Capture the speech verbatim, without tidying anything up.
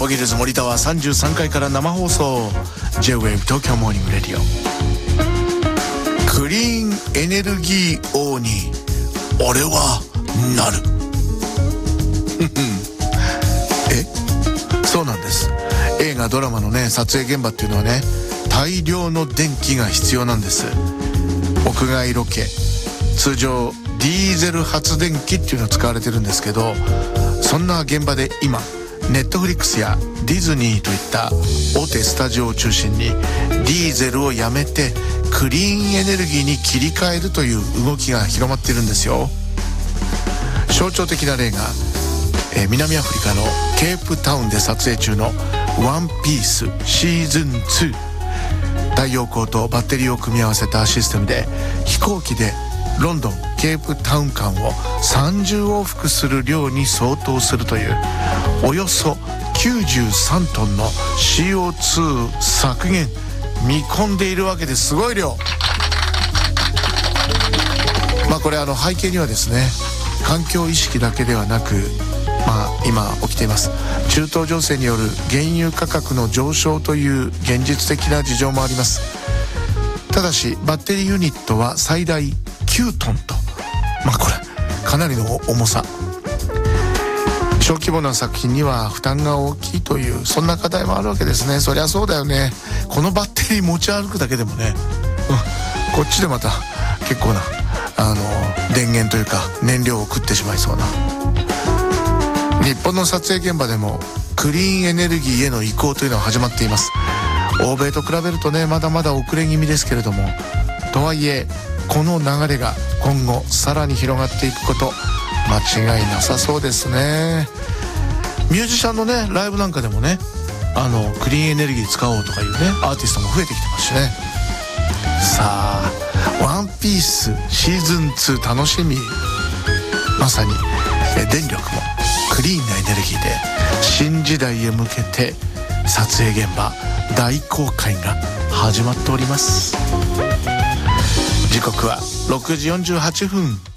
ポギルズ森田はさんじゅうさんかいから生放送 J-ウェーブ 東京モーニングレディオ。クリーンエネルギー王に俺はなるえそうなんです。映画ドラマのね撮影現場っていうのはね大量の電気が必要なんです。屋外ロケ通常ディーゼル発電機っていうのが使われてるんですけど、そんな現場で今ネットフリックスやディズニーといった大手スタジオを中心にディーゼルをやめてクリーンエネルギーに切り替えるという動きが広まっているんですよ。象徴的な例が、えー、南アフリカのケープタウンで撮影中のワンピースシーズンツー。太陽光とバッテリーを組み合わせたシステムで飛行機でロンドンケープタウン間をさんじゅう往復する量に相当するというおよそきゅうじゅうさんトンの シーオーツー 削減見込んでいるわけです。すごい量。まあこれあの背景にはですね環境意識だけではなく、まあ今起きています中東情勢による原油価格の上昇という現実的な事情もあります。ただしバッテリーユニットは最大きゅうトンと、まあこれかなりの重さ。小規模な作品には負担が大きいというそんな課題もあるわけですね。そりゃそうだよね。このバッテリー持ち歩くだけでもね、うん、こっちでまた結構なあの電源というか燃料を食ってしまいそうな。日本の撮影現場でもクリーンエネルギーへの移行というのは始まっています。欧米と比べるとねまだまだ遅れ気味ですけれども、とはいえこの流れが今後さらに広がっていくこと間違いなさそうですね。ミュージシャンのねライブなんかでもねあのクリーンエネルギー使おうとかいうねアーティストも増えてきてますしね。さあワンピースシーズンツー楽しみ。まさにえ電力もクリーンなエネルギーで新時代へ向けて撮影現場大公開が始まっております。時刻はろくじよんじゅうはっぷん。